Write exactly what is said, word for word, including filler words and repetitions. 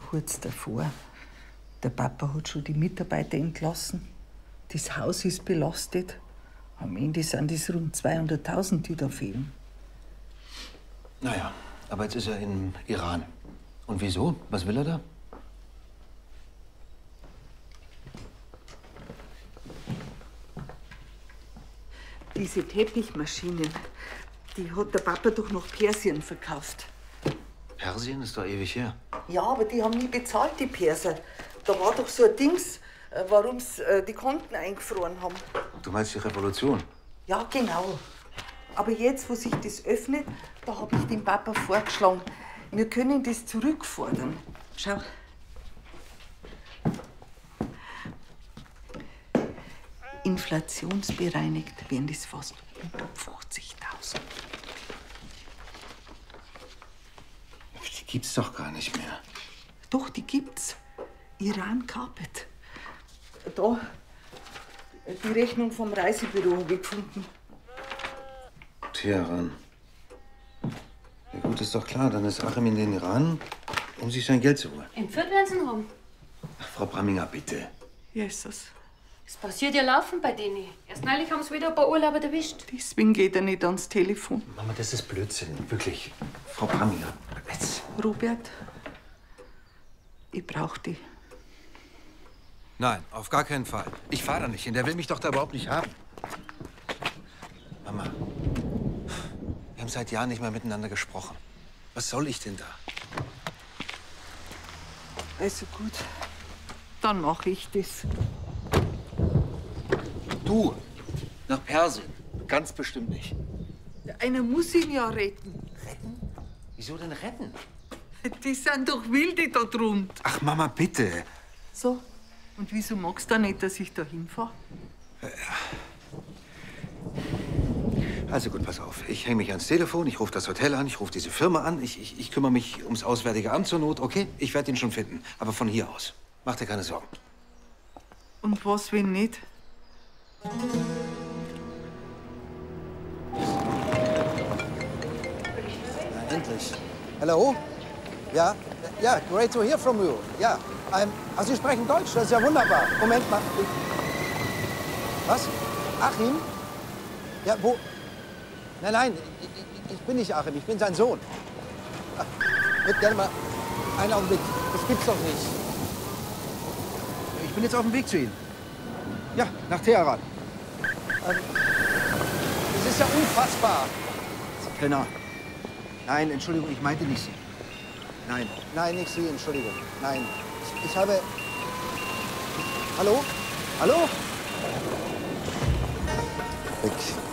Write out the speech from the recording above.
kurz davor. Der Papa hat schon die Mitarbeiter entlassen. Das Haus ist belastet. Am Ende sind es rund zweihunderttausend, die da fehlen. Naja, aber jetzt ist er im Iran. Und wieso? Was will er da? Diese Teppichmaschinen, die hat der Papa doch nach Persien verkauft. Persien ist doch ewig her. Ja, aber die haben nie bezahlt, die Perser. Da war doch so ein Dings, warum sie äh, die Konten eingefroren haben. Du meinst die Revolution? Ja, genau. Aber jetzt, wo sich das öffnet, da habe ich dem Papa vorgeschlagen, wir können das zurückfordern. Schau. Inflationsbereinigt wären das fast hundertfünfzigtausend. Die gibt's doch gar nicht mehr. Doch, die gibt's. Iran Carpet. Da, die Rechnung vom Reisebüro habe ich gefunden. Teheran. Ja gut, ist doch klar. Dann ist Achim in den Iran, um sich sein Geld zu holen. Entführt werden sie ihn haben. Ach, Frau Bramminger, bitte. Jesus. Es passiert ja laufend bei denen. Erst neulich haben sie wieder ein paar Urlauber erwischt. Deswegen geht er nicht ans Telefon. Mama, das ist Blödsinn. Wirklich. Frau Bramminger, jetzt. Robert, ich brauch dich. Nein, auf gar keinen Fall. Ich fahre da nicht hin. Der will mich doch da überhaupt nicht haben. Mama, wir haben seit Jahren nicht mehr miteinander gesprochen. Was soll ich denn da? Also gut, dann mache ich das. Du, nach Persien. Ganz bestimmt nicht. Einer muss ihn ja retten. Retten? Wieso denn retten? Die sind doch Wilde da drunter. Ach, Mama, bitte. So, und wieso magst du nicht, dass ich da hinfahre? Also gut, pass auf. Ich hänge mich ans Telefon, ich rufe das Hotel an, ich rufe diese Firma an. Ich, ich, ich kümmere mich ums Auswärtige Amt zur Not, okay? Ich werde ihn schon finden. Aber von hier aus. Mach dir keine Sorgen. Und was, wenn nicht? Na, endlich. Hallo? Ja? Ja, great to hear from you. Ja. Ähm, also Sie sprechen Deutsch, das ist ja wunderbar. Moment mal. Was? Achim? Ja, wo? Nein, nein, ich, ich, ich bin nicht Achim, ich bin sein Sohn. Ach, ich würde gerne mal einen Augenblick. Das gibt's doch nicht. Ich bin jetzt auf dem Weg zu Ihnen. Ja, nach Teheran. Ähm, das ist ja unfassbar. Sie Penner. Nein, Entschuldigung, ich meinte nicht Sie. Nein. Nein, nicht Sie, Entschuldigung. Nein. Ich, ich habe... Hallo? Hallo? Weg.